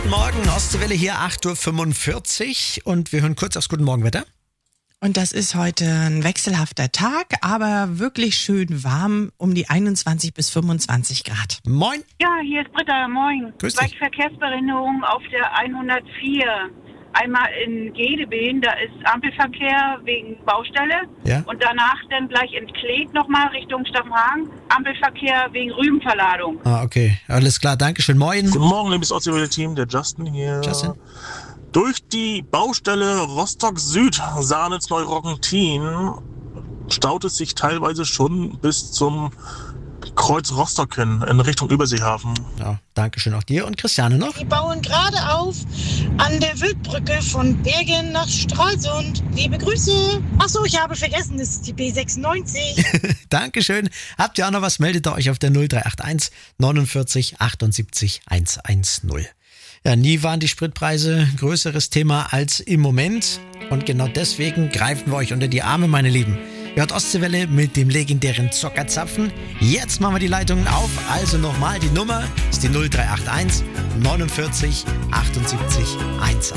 Guten Morgen, Ostseewelle hier, 8.45 Uhr und wir hören kurz aufs Guten Morgen-Wetter. Und das ist heute ein wechselhafter Tag, aber wirklich schön warm, um die 21 bis 25 Grad. Moin. Ja, hier ist Britta, moin. Grüß dich. Verkehrsbehinderung auf der 104. Einmal in Gedebeen, da ist Ampelverkehr wegen Baustelle. Ja. Und danach dann gleich in Kleed nochmal Richtung Staffenhagen, Ampelverkehr wegen Rübenverladung. Ah, okay, alles klar, dankeschön. Moin. Guten Morgen, liebes Ostseewelle-Team, der Justin hier. Justin. Durch die Baustelle Rostock Süd, Saarnitz-Neurocken-Tien, staut es sich teilweise schon bis zum Kreuz Rostock hin, in Richtung Überseehafen. Ja, dankeschön auch dir. Und Christiane noch? Die bauen gerade auf an der Wildbrücke von Bergen nach Stralsund. Liebe Grüße. Achso, ich habe vergessen, es ist die B96. Dankeschön. Habt ihr auch noch was, meldet ihr euch auf der 0381 49 78 110. Ja, nie waren die Spritpreise ein größeres Thema als im Moment. Und genau deswegen greifen wir euch unter die Arme, meine Lieben. Ihr hört Ostseewelle mit dem legendären Zockerzapfen. Jetzt machen wir die Leitungen auf. Also nochmal, die Nummer ist die 0381 49 78 110.